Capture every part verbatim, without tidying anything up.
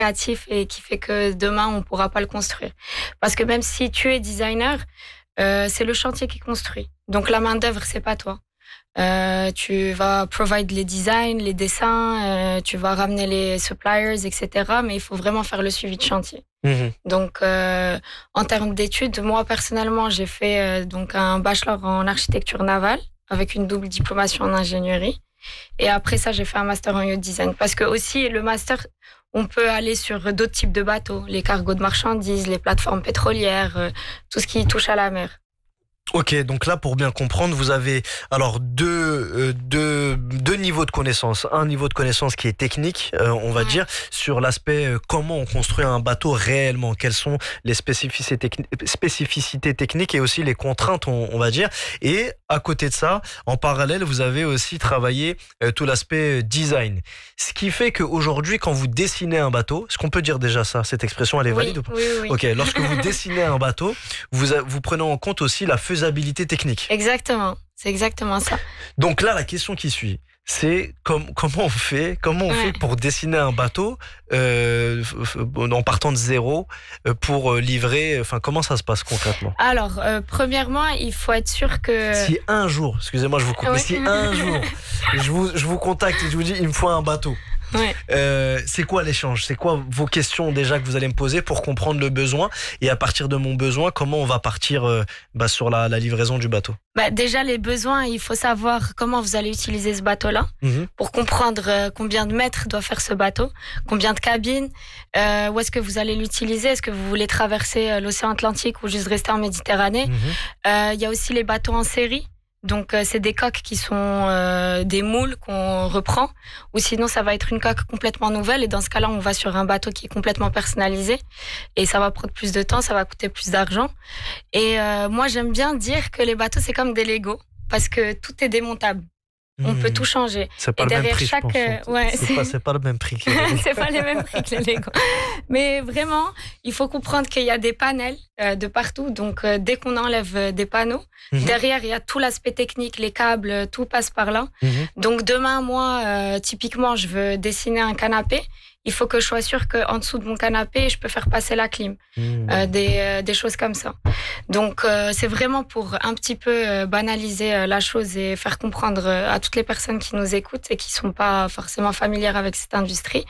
créatif et qui fait que demain, on ne pourra pas le construire. Parce que même si tu es designer, euh, c'est le chantier qui construit. Donc, la main-d'œuvre, c'est pas toi. Euh, tu vas provide les designs, les dessins, euh, tu vas ramener les suppliers, et cetera. Mais il faut vraiment faire le suivi de chantier. Mmh. Donc, euh, en termes d'études, moi personnellement, j'ai fait euh, donc un bachelor en architecture navale avec une double diplomation en ingénierie. Et après ça, j'ai fait un master en yacht design. Parce que aussi, le master, on peut aller sur d'autres types de bateaux, les cargos de marchandises, les plateformes pétrolières, euh, tout ce qui touche à la mer. Ok, donc là, pour bien comprendre, vous avez alors deux, euh, deux, deux niveaux de connaissances. Un niveau de connaissance qui est technique, euh, on va ouais. dire, sur l'aspect euh, comment on construit un bateau réellement, quelles sont les spécificités, techni- spécificités techniques et aussi les contraintes, on, on va dire. Et à côté de ça, en parallèle, vous avez aussi travaillé euh, tout l'aspect design. Ce qui fait qu'aujourd'hui, quand vous dessinez un bateau, est-ce qu'on peut dire déjà ça, cette expression, elle est valide oui, ou pas? Oui, oui. Ok, lorsque vous dessinez un bateau, vous, a, vous prenez en compte aussi la faisabilité technique. Exactement, c'est exactement ça. Donc là, la question qui suit, c'est com- comment on fait, comment on ouais. fait pour dessiner un bateau euh, en partant de zéro pour livrer. Enfin, comment ça se passe concrètement? Alors, euh, premièrement, il faut être sûr que si un jour, excusez-moi, je vous coupe, ouais. mais si un jour, je vous je vous contacte et je vous dis, il me faut un bateau. Ouais. Euh, c'est quoi l'échange? C'est quoi vos questions déjà que vous allez me poser pour comprendre le besoin et à partir de mon besoin, comment on va partir euh, bah, sur la, la livraison du bateau? Bah, déjà les besoins, il faut savoir comment vous allez utiliser ce bateau-là mmh. pour comprendre euh, combien de mètres doit faire ce bateau, combien de cabines, euh, où est-ce que vous allez l'utiliser, est-ce que vous voulez traverser euh, l'océan Atlantique ou juste rester en Méditerranée. Il mmh. euh, y a aussi les bateaux en série. Donc, euh, c'est des coques qui sont euh, des moules qu'on reprend, ou sinon, ça va être une coque complètement nouvelle. Et dans ce cas-là, on va sur un bateau qui est complètement personnalisé. Et ça va prendre plus de temps, ça va coûter plus d'argent. Et euh, moi, j'aime bien dire que les bateaux, c'est comme des Legos, parce que tout est démontable. On mmh. peut tout changer. C'est pas et le derrière même prix, chaque, je pense. ouais, c'est, c'est... Pas, c'est pas le même prix que les c'est pas les mêmes prix que les Lego. Mais vraiment, il faut comprendre qu'il y a des panels euh, de partout. Donc, euh, dès qu'on enlève des panneaux, mmh. derrière, il y a tout l'aspect technique, les câbles, tout passe par là. Mmh. Donc, demain, moi, euh, typiquement, je veux dessiner un canapé. Il faut que je sois sûre qu'en dessous de mon canapé, je peux faire passer la clim. Mmh. Euh, des, euh, des choses comme ça. Donc, euh, c'est vraiment pour un petit peu euh, banaliser euh, la chose et faire comprendre euh, à toutes les personnes qui nous écoutent et qui ne sont pas forcément familières avec cette industrie.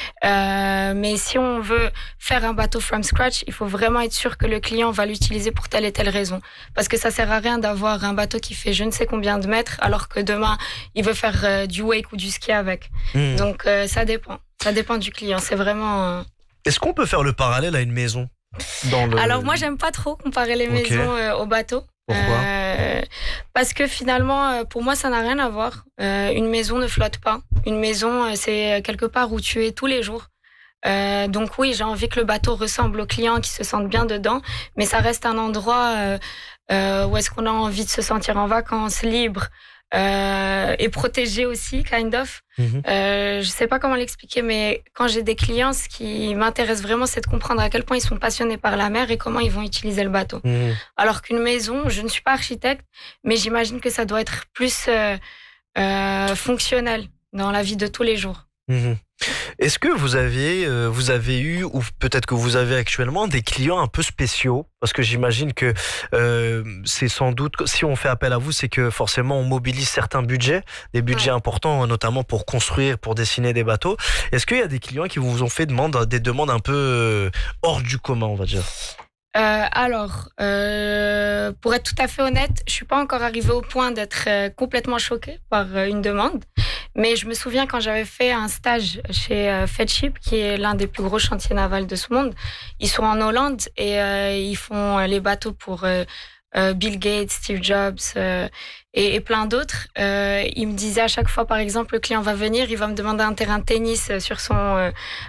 Euh, mais si on veut faire un bateau from scratch, il faut vraiment être sûr que le client va l'utiliser pour telle et telle raison. Parce que ça ne sert à rien d'avoir un bateau qui fait je ne sais combien de mètres alors que demain, il veut faire euh, du wake ou du ski avec. Mmh. Donc, euh, ça dépend. Ça dépend du client, c'est vraiment... Euh... Est-ce qu'on peut faire le parallèle à une maison dans le... Alors moi, j'aime pas trop comparer les okay. maisons euh, aux bateaux. Pourquoi euh, Parce que finalement, euh, pour moi, ça n'a rien à voir. Euh, une maison ne flotte pas. Une maison, euh, c'est quelque part où tu es tous les jours. Euh, donc oui, j'ai envie que le bateau ressemble aux clients, qui se sentent bien dedans, mais ça reste un endroit euh, euh, où est-ce qu'on a envie de se sentir en vacances, libre, Euh, et protégé aussi, kind of. Mmh. Euh, je sais pas comment l'expliquer, mais quand j'ai des clients, ce qui m'intéresse vraiment, c'est de comprendre à quel point ils sont passionnés par la mer et comment ils vont utiliser le bateau. Mmh. Alors qu'une maison, je ne suis pas architecte, mais j'imagine que ça doit être plus euh, euh, fonctionnel dans la vie de tous les jours. Mmh. Est-ce que vous avez, euh, vous avez eu, ou peut-être que vous avez actuellement, des clients un peu spéciaux? Parce que j'imagine que euh, c'est sans doute, si on fait appel à vous, c'est que forcément on mobilise certains budgets, des budgets ouais. importants, notamment pour construire, pour dessiner des bateaux. Est-ce qu'il y a des clients qui vous ont fait demande, des demandes un peu hors du commun, on va dire? Euh, alors, euh, pour être tout à fait honnête, je suis pas encore arrivée au point d'être euh, complètement choquée par euh, une demande. Mais je me souviens quand j'avais fait un stage chez euh, Fedship, qui est l'un des plus gros chantiers navals de ce monde. Ils sont en Hollande et euh, ils font euh, les bateaux pour euh, euh, Bill Gates, Steve Jobs euh, et, et plein d'autres. Euh, ils me disaient à chaque fois, par exemple, le client va venir, il va me demander un terrain de tennis sur son euh,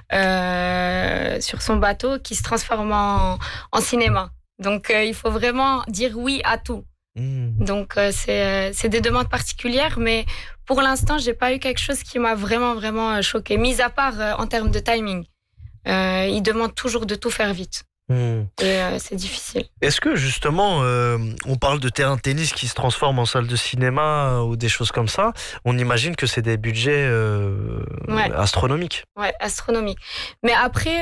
euh, sur son bateau qui se transforme en, en cinéma. Donc, euh, il faut vraiment dire oui à tout. Mmh. Donc, euh, c'est, c'est des demandes particulières, mais pour l'instant, j'ai pas eu quelque chose qui m'a vraiment, vraiment choquée, mis à part euh, en termes de timing. Euh, ils demandent toujours de tout faire vite. Mmh. Et euh, c'est difficile. Est-ce que justement, euh, on parle de terrain de tennis qui se transforme en salle de cinéma euh, ou des choses comme ça, on imagine que c'est des budgets euh, Ouais. astronomiques. Ouais, astronomique. Mais après,